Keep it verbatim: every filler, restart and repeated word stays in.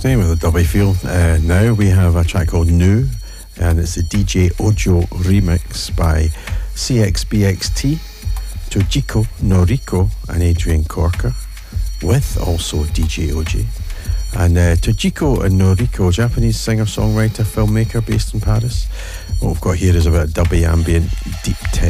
staying with the dubby feel. Uh, now we have a track called New, and it's a D J Ojo remix by C X B X T, Tojiko Noriko and Adrian Corker, with also D J O J. And uh, Tojiko and Noriko, Japanese singer-songwriter, filmmaker based in Paris. What we've got here is a bit of dubby ambient deep tech.